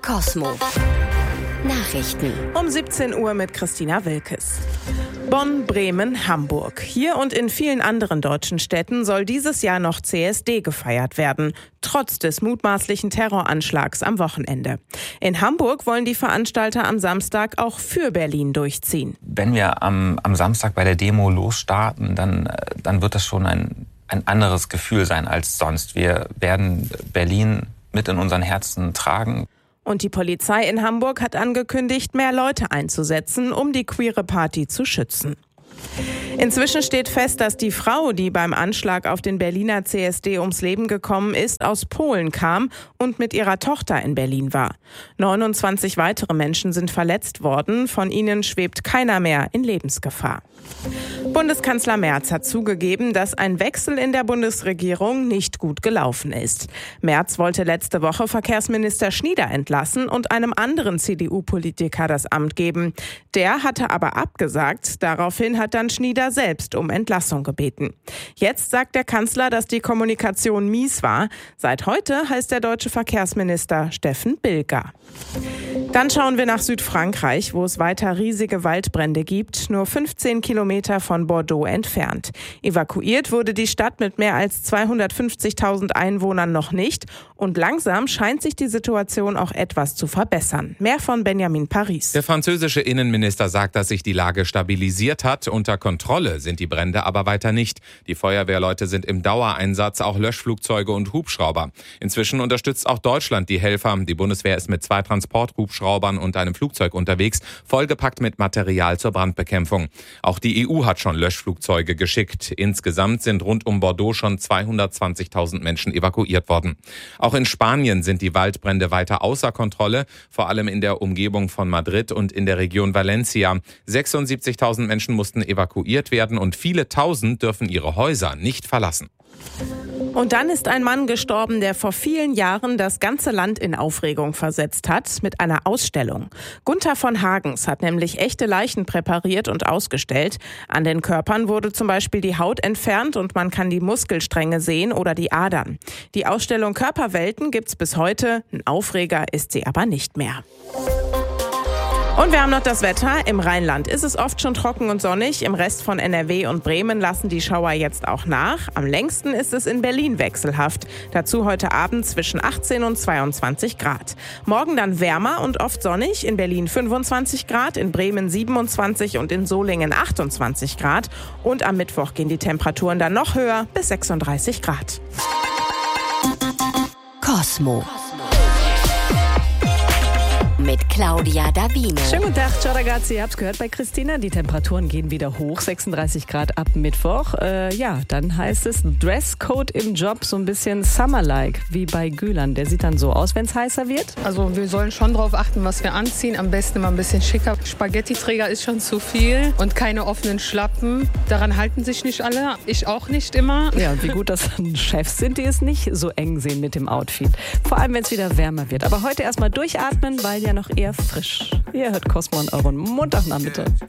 Cosmo Nachrichten. Um 17 Uhr mit Christina Wilkes. Bonn, Bremen, Hamburg. Hier und in vielen anderen deutschen Städten soll dieses Jahr noch CSD gefeiert werden, trotz des mutmaßlichen Terroranschlags am Wochenende. In Hamburg wollen die Veranstalter am Samstag auch für Berlin durchziehen. Wenn wir am Samstag bei der Demo losstarten, dann wird das schon ein anderes Gefühl sein als sonst. Wir werden Berlin mit in unseren Herzen tragen. Und die Polizei in Hamburg hat angekündigt, mehr Leute einzusetzen, um die queere Party zu schützen. Inzwischen steht fest, dass die Frau, die beim Anschlag auf den Berliner CSD ums Leben gekommen ist, aus Polen kam und mit ihrer Tochter in Berlin war. 29 weitere Menschen sind verletzt worden, von ihnen schwebt keiner mehr in Lebensgefahr. Bundeskanzler Merz hat zugegeben, dass ein Wechsel in der Bundesregierung nicht gut gelaufen ist. Merz wollte letzte Woche Verkehrsminister Schnieder entlassen und einem anderen CDU-Politiker das Amt geben. Der hatte aber abgesagt. Daraufhin hat dann Schnieder selbst um Entlassung gebeten. Jetzt sagt der Kanzler, dass die Kommunikation mies war. Seit heute heißt der deutsche Verkehrsminister Steffen Bilger. Dann schauen wir nach Südfrankreich, wo es weiter riesige Waldbrände gibt, nur 15 Kilometer von Bordeaux entfernt. Evakuiert wurde die Stadt mit mehr als 250.000 Einwohnern noch nicht und langsam scheint sich die Situation auch etwas zu verbessern. Mehr von Benjamin Paris. Der französische Innenminister sagt, dass sich die Lage stabilisiert hat. Unter Kontrolle sind die Brände aber weiter nicht. Die Feuerwehrleute sind im Dauereinsatz, auch Löschflugzeuge und Hubschrauber. Inzwischen unterstützt auch Deutschland die Helfer. Die Bundeswehr ist mit 2 Transporthubschraubern und einem Flugzeug unterwegs, vollgepackt mit Material zur Brandbekämpfung. Auch die EU hat schon Löschflugzeuge geschickt. Insgesamt sind rund um Bordeaux schon 220.000 Menschen evakuiert worden. Auch in Spanien sind die Waldbrände weiter außer Kontrolle, vor allem in der Umgebung von Madrid und in der Region Valencia. 76.000 Menschen mussten evakuiert werden und viele Tausend dürfen ihre Häuser nicht verlassen. Und dann ist ein Mann gestorben, der vor vielen Jahren das ganze Land in Aufregung versetzt hat, mit einer Ausstellung. Gunther von Hagens hat nämlich echte Leichen präpariert und ausgestellt. An den Körpern wurde zum Beispiel die Haut entfernt und man kann die Muskelstränge sehen oder die Adern. Die Ausstellung Körperwelten gibt's bis heute. Ein Aufreger ist sie aber nicht mehr. Und wir haben noch das Wetter. Im Rheinland ist es oft schon trocken und sonnig. Im Rest von NRW und Bremen lassen die Schauer jetzt auch nach. Am längsten ist es in Berlin wechselhaft. Dazu heute Abend zwischen 18 und 22 Grad. Morgen dann wärmer und oft sonnig. In Berlin 25 Grad, in Bremen 27 und in Solingen 28 Grad. Und am Mittwoch gehen die Temperaturen dann noch höher bis 36 Grad. Cosmo mit Claudia Davino. Schönen guten Tag, ciao ragazzi, ihr habt's gehört bei Christina, die Temperaturen gehen wieder hoch, 36 Grad ab Mittwoch. Dann heißt es Dresscode im Job, so ein bisschen Summer-like, wie bei Gülan. Der sieht dann so aus, wenn es heißer wird. Also wir sollen schon darauf achten, was wir anziehen, am besten immer ein bisschen schicker. Spaghetti-Träger ist schon zu viel und keine offenen Schlappen. Daran halten sich nicht alle, ich auch nicht immer. Ja, und wie gut, dass dann Chefs sind, die es nicht so eng sehen mit dem Outfit. Vor allem, wenn es wieder wärmer wird. Aber heute erstmal durchatmen, weil ja noch eher frisch. Ihr hört Cosmo und euren Montagnachmittag.